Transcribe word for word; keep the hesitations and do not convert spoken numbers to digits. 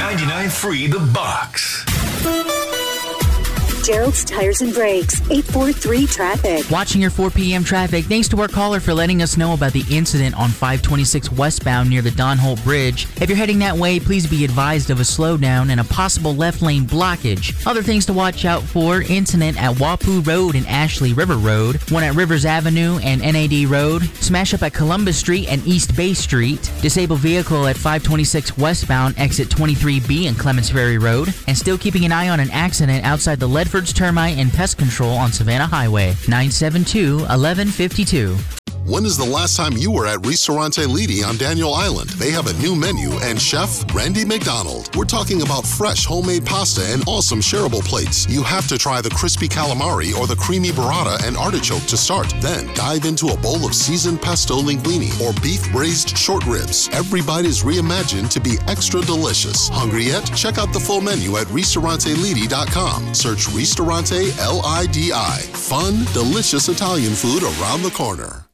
ninety-nine point three The Box. Gerald's Tires and Brakes, eight four three traffic. Watching your four p.m. traffic. Thanks to our caller for letting us know about the incident on five twenty-six westbound near the Don Holt Bridge. If you're heading that way, please be advised of a slowdown and a possible left lane blockage. Other things to watch out for: incident at Wapoo Road and Ashley River Road, one at Rivers Avenue and N A D Road, smash up at Columbus Street and East Bay Street, disabled vehicle at five twenty-six westbound exit twenty-three B and Clements Ferry Road, and still keeping an eye on an accident outside the Ledford's Termite and Pest Control on Savannah Highway, nine seven two, eleven fifty-two. When is the last time you were at Ristorante Lidi on Daniel Island? They have a new menu and Chef Randy McDonald. We're talking about fresh homemade pasta and awesome shareable plates. You have to try the crispy calamari or the creamy burrata and artichoke to start. Then dive into a bowl of seasoned pesto linguine or beef braised short ribs. Every bite is reimagined to be extra delicious. Hungry yet? Check out the full menu at ristorante lidi dot com. Search Ristorante L I D I. Fun, delicious Italian food around the corner.